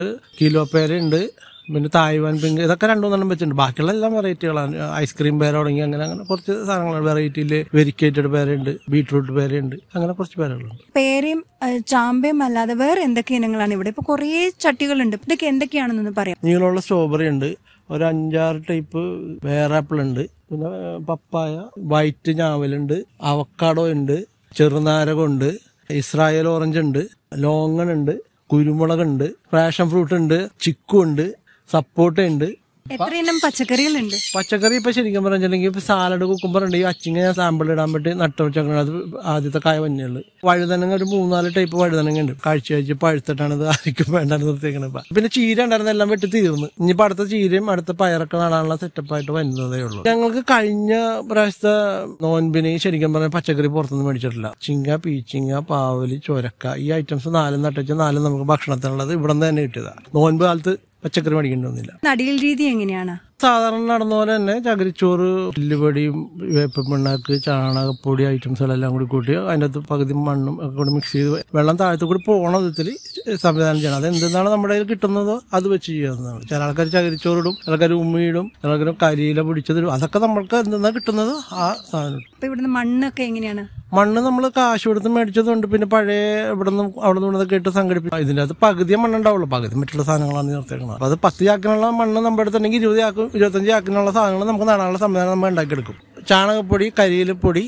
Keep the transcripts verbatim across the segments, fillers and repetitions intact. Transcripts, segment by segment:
Kilo പേരുണ്ട്, പിന്നെ Taiwan pink, ഇതൊക്കെ രണ്ടു മൂന്നെണ്ണം വെച്ചിട്ടുണ്ട്. ബാക്കിയുള്ള എല്ലാം വെറൈറ്റികളാണ്. ഐസ്ക്രീം പേര തുടങ്ങി അങ്ങനെ അങ്ങനെ കുറച്ച് സാധനങ്ങൾ വെറൈറ്റിയിൽ വെരിക്കേറ്റഡ് പേരുണ്ട്, ബീട്രൂട്ട് പേരുണ്ട്, അങ്ങനെ കുറച്ച് പേരുകളുണ്ട്. പേരയും ചാമ്പയും അല്ലാതെ വേറെ എന്തൊക്കെ ഇനങ്ങളാണ് ഇവിടെ? ഇപ്പൊ കുറേ ചട്ടികളുണ്ട്. ഇതൊക്കെ എന്തൊക്കെയാണെന്നൊന്ന് പറയാം. നീളമുള്ള സ്ട്രോബെറി ഉണ്ട്, ഒരു അഞ്ചാറ് ടൈപ്പ് വേറാപ്പിൾ ഉണ്ട്, പിന്നെ പപ്പായ, വൈറ്റ് ഞാവലുണ്ട്, അവക്കാഡോ ഉണ്ട്, ചെറുനാരകമുണ്ട്, ഇസ്രായേൽ ഓറഞ്ച് ഉണ്ട്, ലോങ്ങൺ ഉണ്ട്, കുരുമുളകുണ്ട്, പാഷൻ ഫ്രൂട്ട് ഉണ്ട്, ചിക്കു ഉണ്ട്, സപ്പോട്ട ഉണ്ട്. എത്ര ഇനം പച്ചക്കറികളുണ്ട്? പച്ചക്കറി ഇപ്പൊ ശരിക്കും പറഞ്ഞിട്ടുണ്ടെങ്കിൽ ഇപ്പൊ സാലഡ് കുക്കുമ്പർ ഉണ്ട്. ഈ അച്ചിങ്ങ ഞാൻ സാമ്പിൾ ഇടാൻ പറ്റി നട്ടു വെച്ചേക്കുന്നത്. അത് ആദ്യത്തെ കായ വഞ്ഞുള്ളു. വഴുതനങ്ങ ഒരു മൂന്നാല് ടൈപ്പ് വഴുതനങ്ങ ഉണ്ട്. കാഴ്ച കഴിച്ച് പഴുത്തിട്ടാണ് ഇത് ആർക്കും വേണ്ടാന്ന് നിർത്തിയേക്കണത്. പിന്നെ ചീര ഉണ്ടായിരുന്ന എല്ലാം വെട്ടി തീർന്നു. ഇനിയിപ്പോ അടുത്ത ചീരയും അടുത്ത പയറൊക്കെ നടാനുള്ള സെറ്റപ്പായിട്ട് വരുന്നതേ ഉള്ളൂ. ഞങ്ങൾക്ക് കഴിഞ്ഞ പ്രാവശ്യത്തെ നോൻപിന് ശരിക്കും പറഞ്ഞാൽ പച്ചക്കറി പുറത്തുനിന്ന് മേടിച്ചിട്ടില്ല. ചിങ്ങ, പീച്ചിങ്ങ, പാവല്, ചൊരക്ക, ഈ ഐറ്റംസ് നാലും നട്ടുവെച്ചാൽ നാലും നമുക്ക് ഭക്ഷണത്തിനുള്ളത് ഇവിടെ നിന്ന് തന്നെ കിട്ടിയതാണ്. നോൻപ് കാലത്ത് പച്ചക്കറി മേടിക്കേണ്ടി വന്നില്ല. നടീൽ രീതി എങ്ങനെയാണ്? സാധാരണ നടന്ന പോലെ തന്നെ ചകിരിച്ചോറ്, എല്ലുപൊടിയും വേപ്പിൻ പിണ്ണാക്ക്, ചാണകപ്പൊടി ഐറ്റംസുകളെല്ലാം കൂടി കൂട്ടി അതിൻ്റെ അകത്ത് പകുതി മണ്ണും ഒക്കെ കൂടി മിക്സ് ചെയ്ത് വെള്ളം താഴത്തു കൂടി പോകണ വിധത്തിൽ സംവിധാനം ചെയ്യണം. അത് എന്തെന്നാണ് നമ്മുടെ കയ്യിൽ കിട്ടുന്നതോ അത് വെച്ച് ചെയ്യാവുന്നതാണ്. ചില ആൾക്കാർ ചകിരിച്ചോറിടും, ചില ആൾക്കാർ ഉമ്മിയിടും, ചില ആൾക്കാർ കരിയില പിടിച്ചതിടും. അതൊക്കെ നമ്മൾക്ക് എന്തെന്നാ കിട്ടുന്നത് ആ സാധനം. ഇപ്പൊ ഇവിടുന്ന് മണ്ണൊക്കെ എങ്ങനെയാണ്? മണ്ണ് നമ്മൾ കാശ് കൊടുത്ത് മേടിച്ചതുണ്ട്, പിന്നെ പഴയ ഇവിടെ നിന്നും അവിടെ നിന്നൊക്കെ ഇട്ട് സംഘടിപ്പിക്കും. ഇതിൻ്റെ അകത്ത് പകുതിയെ മണ്ണുണ്ടാവുള്ളൂ, പകുതി മറ്റുള്ള സാധനങ്ങളാണ് നിർത്തിയേക്കുന്നത്. അപ്പൊ അത് പത്ത് ചാക്കിനുള്ള മണ്ണ് നമ്മുടെ അടുത്തുണ്ടെങ്കിൽ ഇരുപത് ചാക്കും ഇരുപത്തഞ്ച് ചാക്കിനുള്ള സാധനങ്ങൾ നമുക്ക് നടാനുള്ള സംവിധാനം നമ്മൾ ഉണ്ടാക്കിയെടുക്കും. ചാണകപ്പൊടി, കരിയിലപ്പൊടി,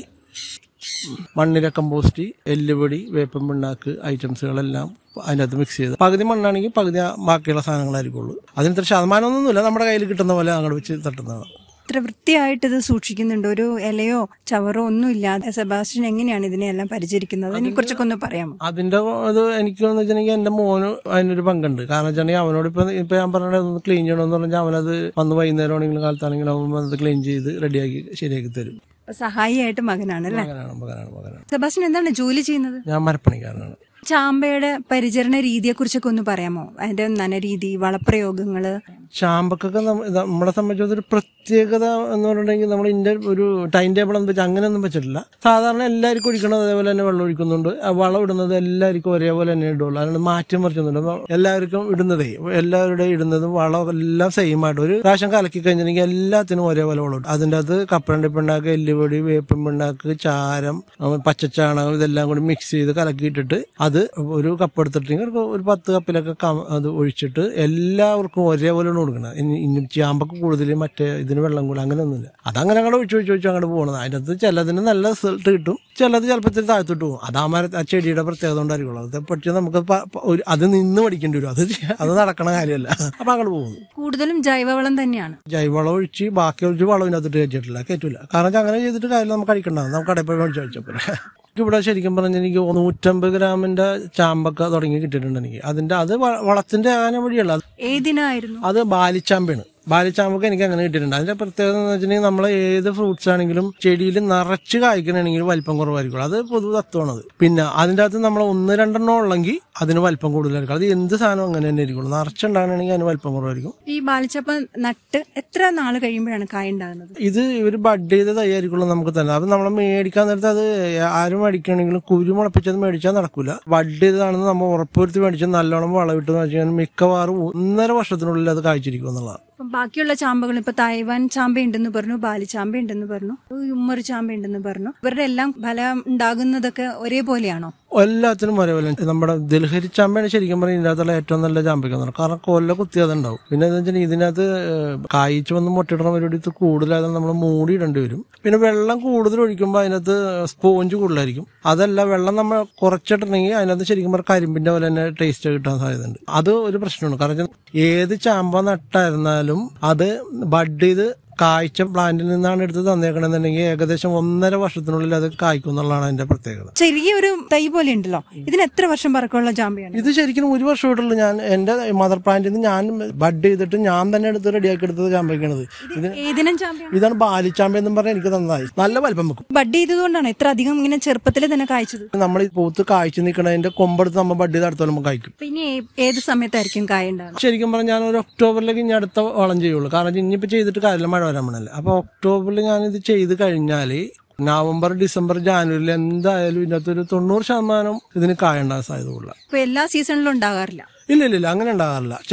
മണ്ണിര കമ്പോസ്റ്റ്, എല്ലുപൊടി, വേപ്പൻ പിണ്ണാക്ക് ഐറ്റംസുകളെല്ലാം അതിനകത്ത് മിക്സ് ചെയ്ത് പകുതി മണ്ണാണെങ്കിൽ പകുതി ബാക്കിയുള്ള സാധനങ്ങളായിരിക്കുള്ളൂ. അതിനിത്ര ശതമാനമൊന്നുമില്ല, നമ്മുടെ കയ്യിൽ കിട്ടുന്ന പോലെ അങ്ങോട്ട് വെച്ച് തട്ടുന്നതാണ്. ഇത്ര വൃത്തിയായിട്ട് ഇത് സൂക്ഷിക്കുന്നുണ്ട്, ഒരു ഇലയോ ചവറോ ഒന്നും ഇല്ലാതെ. സെബാസ്റ്റ്യൻ എങ്ങനെയാണ് ഇതിനെല്ലാം പരിചരിക്കുന്നത്? അതിനെ കുറിച്ചൊക്കെ ഒന്ന് പറയാമോ? അതിന്റെ ഇത് എനിക്ക് വെച്ചിട്ടുണ്ടെങ്കിൽ എന്റെ മോന് അതിനൊരു പങ്കുണ്ട്. കാരണം വെച്ചിട്ടുണ്ടെങ്കിൽ അവനോട് ഇപ്പൊ ഇപ്പൊ ഞാൻ പറഞ്ഞത് ഒന്ന് ക്ലീൻ ചെയ്യണമെന്ന് പറഞ്ഞാൽ അവനത് വന്ന് വൈകുന്നേരം ആണെങ്കിലും കാലത്താണെങ്കിലും അവൻ അത് ക്ലീൻ ചെയ്ത് റെഡിയാക്കി ശരിയാക്കി തരും. സഹായിയായിട്ട് മകനാണ് അല്ലേ? മകനാണ് മകനാണ് മകനാണ് സെബാസ്റ്റ്യൻ എന്താണ് ജോലി ചെയ്യുന്നത്? ഞാൻ മരപ്പണിക്കാരനാണ്. ചാമ്പയുടെ പരിചരണ രീതിയെ കുറിച്ചൊക്കെ ഒന്ന് പറയാമോ? അതിന്റെ നനരീതി, വളപ്രയോഗങ്ങള്. ചാമ്പക്കൊക്കെ നമ്മളെ സംബന്ധിച്ചൊരു പ്രത്യേകത എന്ന് പറഞ്ഞിട്ടുണ്ടെങ്കിൽ നമ്മൾ ഇതിന്റെ ഒരു ടൈം ടേബിൾ എന്ന് വെച്ചാൽ അങ്ങനെയൊന്നും വെച്ചിട്ടില്ല. സാധാരണ എല്ലാവർക്കും ഒഴിക്കണത് അതേപോലെ തന്നെ വെള്ളം ഒഴിക്കുന്നുണ്ട്. വളം ഇടുന്നത് എല്ലാവർക്കും ഒരേപോലെ തന്നെ ഇടുള്ളൂ. അതുകൊണ്ട് മാറ്റം മറിച്ചൊന്നുണ്ട്. എല്ലാവർക്കും ഇടുന്നതേ എല്ലാവരുടെയും ഇടുന്നതും വളം എല്ലാം സെയിം ആയിട്ട് ഒരു പ്രാവശ്യം കലക്കി കഴിഞ്ഞിട്ടുണ്ടെങ്കിൽ എല്ലാത്തിനും ഒരേപോലെ വളം ഇടും. അതിൻ്റെ അകത്ത് കപ്പലണ്ടി പിണ്ണാക്ക്, എല്ലുപൊടി, വേപ്പിൻ പിണ്ണാക്ക്, ചാരം, പച്ചച്ചാണകം ഇതെല്ലാം കൂടി മിക്സ് ചെയ്ത് കലക്കിയിട്ടിട്ട് അത് ഒരു കപ്പ് എടുത്തിട്ടുണ്ടെങ്കിൽ ഒരു പത്ത് കപ്പിലൊക്കെ അത് ഒഴിച്ചിട്ട് എല്ലാവർക്കും ഒരേപോലെ കൊടുക്കണം. ഇനി ചാമ്പക്ക് കൂടുതൽ മറ്റേ ഇതിന് വെള്ളം കൂടെ അങ്ങനെയൊന്നുമില്ല. അതങ്ങനെ അങ്ങോട്ട് ഒഴിച്ച് ഒഴിച്ച് ഒഴിച്ച് അങ്ങോട്ട് പോകണം. അതിനകത്ത് ചിലതിന് നല്ല റിസൾട്ട് കിട്ടും, ചിലത് ചിലപ്പോൾ താഴ്ത്തിട്ട് പോകും. അത് ആ മര ആ ചെടിയുടെ പ്രത്യേകത കൊണ്ടായിരിക്കുള്ളൂ. അത് പക്ഷേ നമുക്ക് അത് നിന്ന് പഠിക്കേണ്ടി വരും. അത് അത് നടക്കണ കാര്യമല്ല. അപ്പൊ അങ്ങോട്ട് പോകുന്നു. കൂടുതലും ജൈവവളം തന്നെയാണ്. ജൈവവളം ഒഴിച്ച് ബാക്കി ഒഴിച്ച് വളം ഇതിനകത്തിട്ട് കയറ്റിട്ടില്ല, കയറ്റില്ല. കാരണം അങ്ങനെ ചെയ്തിട്ട് കാര്യം നമുക്ക് കഴിക്കണ്ടാവും. നമുക്ക് കടയിൽ പോയി മേടിച്ച് കഴിച്ചപ്പോൾ ഇവിടെ ശരിക്കും പറഞ്ഞാൽ എനിക്ക് നൂറ്റമ്പത് ഗ്രാമിന്റെ ചാമ്പക്ക തുടങ്ങി കിട്ടിയിട്ടുണ്ട് എനിക്ക്. അതിന്റെ അത് വളത്തിന്റെ ആന വഴിയല്ല. ഏതിനായിരുന്നു? അത് ബാലിച്ചാമ്പയാണ്. ബാലിച്ചാമ്പൊക്കെ എനിക്ക് അങ്ങനെ കിട്ടിയിട്ടുണ്ട്. അതിന്റെ പ്രത്യേകത എന്ന് വെച്ചിട്ടുണ്ടെങ്കിൽ നമ്മൾ ഏത് ഫ്രൂട്ട്സ് ആണെങ്കിലും ചെടിയിൽ നിറച്ച് കായ്ക്കണമെങ്കിൽ വലിപ്പം കുറവായിരിക്കും. അത് പൊതു തത്വമാണത്. പിന്നെ അതിൻ്റെ അകത്ത് നമ്മൾ ഒന്ന് രണ്ടെണ്ണം ഉള്ളെങ്കിൽ അതിന് വലിപ്പം കൂടുതലായിരിക്കും. അത് എന്ത് സാധനം അങ്ങനെ തന്നെ ആയിരിക്കുള്ളൂ. നിറച്ചുണ്ടാകണമെങ്കിൽ അതിന് വലിപ്പം കുറവായിരിക്കും. ഈ ബാലിച്ചപ്പ നട്ട് എത്ര നാൾ കഴിയുമ്പോഴാണ് കായ ഉണ്ടാകുന്നത്? ഇത് ഒരു ബഡ് ചെയ്ത തയ്യായിരിക്കുള്ളൂ നമുക്ക് തന്നെ. അത് നമ്മൾ മേടിക്കാൻ നേരത്തെ അത് ആരും മേടിക്കണമെങ്കിലും കുരു മുളപ്പിച്ചത് മേടിച്ചാൽ നടക്കൂല. ബഡ് ചെയ്തതാണെന്ന് നമ്മൾ ഉറപ്പുവരുത്തി മേടിച്ചാൽ നല്ലോണം വളവിട്ടെന്ന് വെച്ചാൽ മിക്കവാറും ഒന്നര വർഷത്തിനുള്ളിൽ അത് കായ്ച്ചിരിക്കും എന്നുള്ളതാണ്. ബാക്കിയുള്ള ചാമ്പകൾ ഇപ്പൊ തായ്വാൻ ചാമ്പ ഉണ്ടെന്ന് പറഞ്ഞു, ബാലിച്ചാമ്പ ഉണ്ടെന്ന് പറഞ്ഞു, ഉമ്മർ ചാമ്പ ഉണ്ടെന്ന് പറഞ്ഞു. ഇവരുടെ എല്ലാം ഫലം ഉണ്ടാകുന്നതൊക്കെ ഒരേപോലെയാണോ? എല്ലാത്തിനും ഒരേപോലെ. നമ്മുടെ ദിൽഹരി ചാമ്പയാണ് ശരിക്കും പറഞ്ഞാൽ ഇതിനകത്തുള്ള ഏറ്റവും നല്ല ചാമ്പയ്ക്കെന്ന് പറഞ്ഞാൽ. കാരണം കൊല്ല കുത്തിയത് ഉണ്ടാവും. പിന്നെ എന്താ വെച്ചാൽ ഇതിനകത്ത് കായ്ച്ചു വന്ന് മുട്ടയിടണ പരിപാടി കൂടുതലായത് നമ്മൾ മൂടിയിടേണ്ടി വരും. പിന്നെ വെള്ളം കൂടുതൽ ഒഴിക്കുമ്പോൾ അതിനകത്ത് സ്പോഞ്ച് കൂടുതലായിരിക്കും. അതല്ല, വെള്ളം നമ്മൾ കുറച്ചിട്ടുണ്ടെങ്കിൽ അതിനകത്ത് ശരിക്കും പറഞ്ഞാൽ കരിമ്പിന്റെ പോലെ തന്നെ ടേസ്റ്റ് കിട്ടാൻ സാധ്യതയുണ്ട്. അത് ഒരു പ്രശ്നമാണ്. കാരണം ഏത് ചാമ്പ നട്ടായിരുന്നാലും അത് ബഡ് ചെയ്ത് കായ്ച്ച പ്ലാന്റിൽ നിന്നാണ് എടുത്ത് തന്നേക്കണമെന്നുണ്ടെങ്കിൽ ഏകദേശം ഒന്നര വർഷത്തിനുള്ളിൽ അത് കായ്ക്കും എന്നുള്ളതാണ് അതിന്റെ പ്രത്യേകത. ചെറിയൊരു തൈ പോലെ ഉണ്ടല്ലോ, ഇതിന് എത്ര വർഷം പഴക്കമുള്ള ചാമ്പയാണ്? ഇത് ശരിക്കും ഒരു വർഷമായിട്ടുള്ളൂ. ഞാൻ എന്റെ മദർ പ്ലാന്റിൽ നിന്ന് ഞാൻ ബഡ് ചെയ്തിട്ട് ഞാൻ തന്നെ എടുത്ത് റെഡിയാക്കി എടുത്തത് ചാമ്പയ്ക്കണത്. ഇതാണ് ബാലിച്ചാമ്പ എന്നും പറഞ്ഞാൽ എനിക്ക് തന്നതായി. നല്ല വലിപ്പം വെക്കും. ബഡ് ചെയ്തതുകൊണ്ടാണ് ഇത്ര അധികം ഇങ്ങനെ ചെറുപ്പത്തിൽ തന്നെ കായ്ച്ചത്. നമ്മൾ ഈ പൂത്ത് കായ്ച്ചു നിൽക്കണതിന്റെ കൊമ്പെടുത്ത് നമ്മൾ ബഡ് ചെയ്ത് അടുത്തോളം കായ്ക്കും. പിന്നെ ഏത് സമയത്തായിരിക്കും കായ ഉണ്ടാകും? ശരിക്കും പറഞ്ഞാൽ ഞാൻ ഒരു ഒക്ടോബറിലേക്ക് ഇനി അടുത്ത വളം ചെയ്യുള്ളൂ. കാരണം ഇനിയിപ്പോ ചെയ്തിട്ട് കാര്യമില്ല, മഴ വരാൻ പറ്റില്ല. അപ്പൊ ഒക്ടോബറിൽ ഞാനിത് ചെയ്ത് കഴിഞ്ഞാല് നവംബർ, ഡിസംബർ, ജാനുവരിയിൽ എന്തായാലും ഇതിനകത്ത് ഒരു തൊണ്ണൂറ് ശതമാനം ഇതിന് കായ ഉണ്ടാകാൻ സാധ്യതയുള്ള. എല്ലാ സീസണിലും ഉണ്ടാകാറില്ല. ഇല്ല ഇല്ല ഇല്ല അങ്ങനെ ഉണ്ടാകാറില്ല.